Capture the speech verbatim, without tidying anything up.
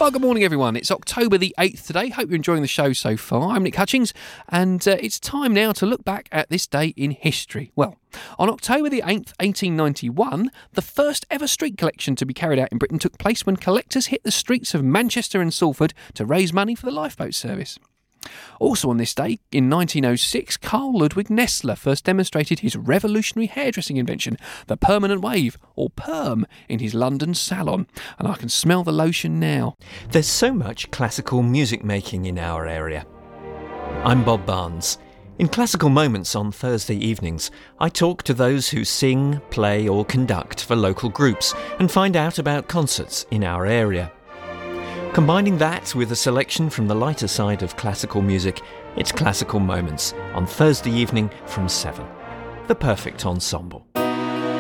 Well, good morning, everyone. It's October the eighth today. Hope you're enjoying the show so far. I'm Nick Hutchings, and uh, it's time now to look back at this day in history. Well, on October the eighth, eighteen ninety-one, the first ever street collection to be carried out in Britain took place when collectors hit the streets of Manchester and Salford to raise money for the lifeboat service. Also on this day, in nineteen oh six, Carl Ludwig Nessler first demonstrated his revolutionary hairdressing invention, the permanent wave, or perm, in his London salon. And I can smell the lotion now. There's so much classical music making in our area. I'm Bob Barnes. In Classical Moments on Thursday evenings, I talk to those who sing, play or conduct for local groups and find out about concerts in our area. Combining that with a selection from the lighter side of classical music, it's Classical Moments on Thursday evening from seven. The perfect ensemble.